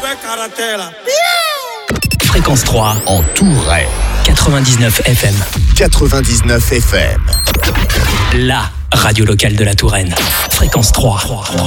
fait karaté là. Fréquence 3 en Touraine. 99 FM. 99 FM. La radio locale de la Touraine. Fréquence 3.